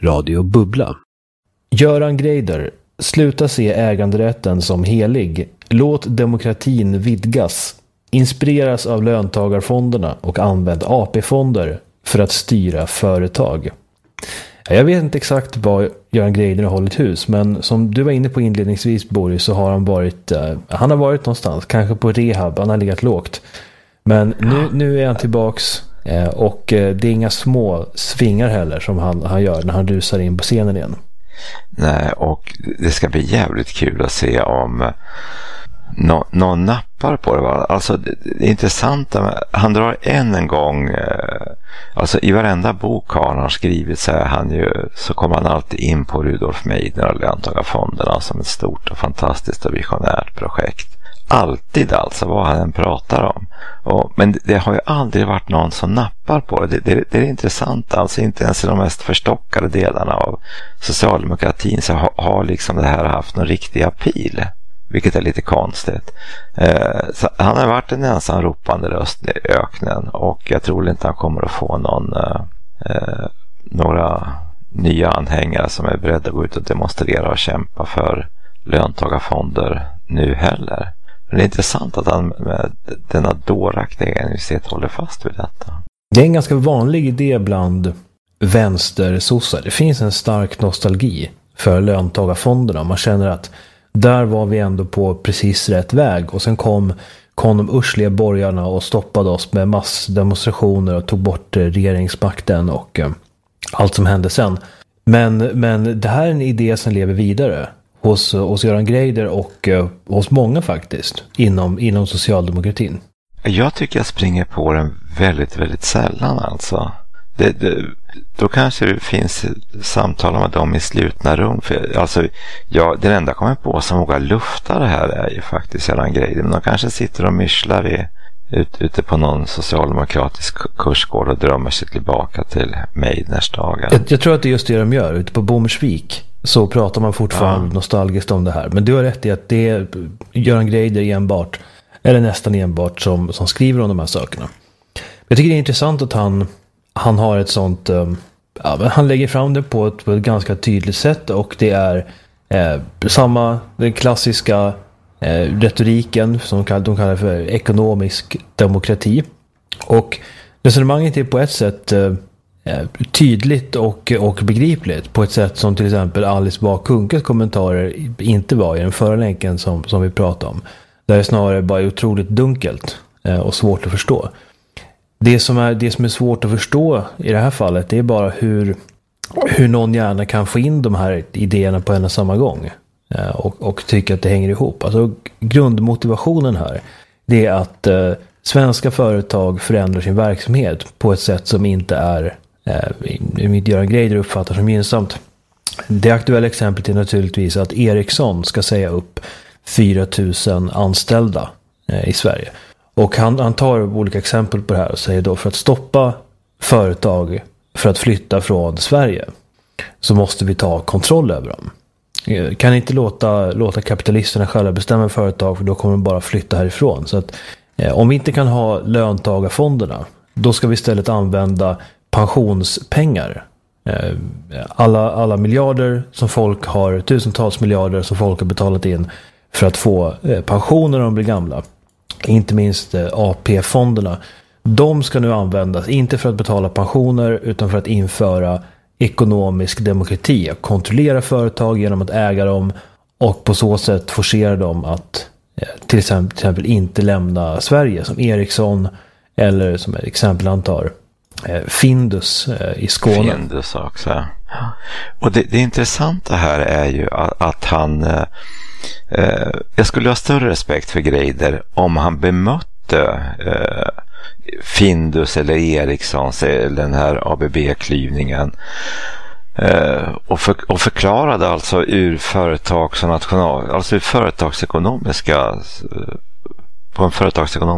Radio Bubbla. Göran Greider, sluta se äganderätten som helig. Låt demokratin vidgas. Inspireras av löntagarfonderna och använd AP-fonder för att styra företag. Jag vet inte exakt var Göran Greider har hållit hus, men som du var inne på inledningsvis, Boris, så har han har varit någonstans, kanske på rehab, han har legat lågt. Men nu är han tillbaks och det är inga små svingar heller som han gör när han rusar in på scenen igen. Nej, och det ska bli jävligt kul att se om någon nappar på det. Va? Alltså det intressanta, han drar en gång, alltså i varenda bok han har skrivit så kommer han alltid in på Rudolf Meidner och löntagarfonderna som ett stort och fantastiskt och visionärt projekt. Alltid alltså, vad han än pratar om. Men det har ju aldrig varit någon som nappar på det. Det är intressant, alltså inte ens i de mest förstockade delarna av socialdemokratin så har liksom det här haft någon riktig appeal. Vilket är lite konstigt. Så han har varit en ensam ropande röst i öknen och jag tror inte han kommer att få några nya anhängare som är beredda att gå ut och demonstrera och kämpa för löntagarfonder nu heller. Men det är intressant att han med denna dåraktiga envishet håller fast vid detta. Det är en ganska vanlig idé bland vänstersossar. Det finns en stark nostalgi för löntagarfonderna. Man känner att där var vi ändå på precis rätt väg. Och sen kom de ursliga borgarna och stoppade oss med massdemonstrationer och tog bort regeringsmakten och allt som hände sen. Men det här är en idé som lever vidare hos Göran Greider och hos många faktiskt inom socialdemokratin. Jag tycker jag springer på den väldigt, väldigt sällan alltså. Då kanske det finns samtal med dem i slutna rum. För, alltså, den enda kommer på som vågar lufta det här är ju faktiskt Göran Greider. Men de kanske sitter och mysslar ute på någon socialdemokratisk kursgård och drömmer sig tillbaka till Meidners dagar. Jag tror att det är just det de gör. Ute på Bommersvik så pratar man fortfarande nostalgiskt om det här. Men du har rätt i att det är Göran Greider enbart, eller nästan enbart, som skriver om de här sakerna. Jag tycker det är intressant att han har ett sånt, han lägger fram det på ett ganska tydligt sätt och det är den klassiska retoriken som de kallar för ekonomisk demokrati. Och resonemanget är på ett sätt tydligt och begripligt på ett sätt som till exempel Alice Bah Kuhnkes kommentarer inte var i den förra länken som vi pratade om. Där det snarare bara är otroligt dunkelt och svårt att förstå. Det som är svårt att förstå i det här fallet, det är bara hur någon gärna kan få in de här idéerna på en och samma gång och tycka att det hänger ihop. Alltså grundmotivationen här, det är att svenska företag förändrar sin verksamhet på ett sätt som inte är Göran Greider uppfattar som gynnsamt. Det aktuella exemplet är naturligtvis att Ericsson ska säga upp 4 000 anställda i Sverige. Och han tar olika exempel på det här och säger då för att stoppa företag för att flytta från Sverige så måste vi ta kontroll över dem. Kan inte låta kapitalisterna själva bestämma företag för då kommer de bara flytta härifrån. Så att om vi inte kan ha löntagarfonderna då ska vi istället använda pensionspengar. Alla miljarder som folk har, tusentals miljarder som folk har betalat in för att få pensioner när de blir gamla. Inte minst AP-fonderna. De ska nu användas inte för att betala pensioner utan för att införa ekonomisk demokrati. Att kontrollera företag genom att äga dem och på så sätt forcera dem att till exempel inte lämna Sverige som Ericsson eller som ett exempel han tar Findus i Skåne. Findus också. Och det intressanta här är ju att han jag skulle ha större respekt för Greider om han bemötte Findus eller Ericssons eller den här ABB-klyvningen och förklarade alltså ur företagsekonomiska på en företagsekonomisk